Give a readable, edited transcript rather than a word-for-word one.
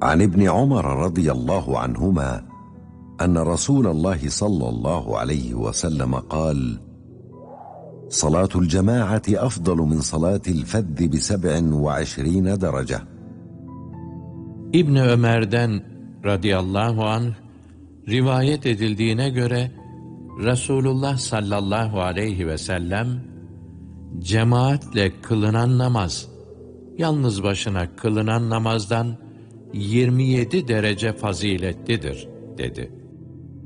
عن ابن عمر رضي الله عنهما أن رسول الله صلى الله عليه وسلم قال: صلاة الجماعة أفضل من صلاة الفذ ب27 درجة. İbn Ömer'den radıyallahu anh rivayet edildiğine göre Resulullah sallallahu aleyhi ve sellem cemaatle kılınan namaz, yalnız başına kılınan namazdan 27 derece faziletlidir dedi.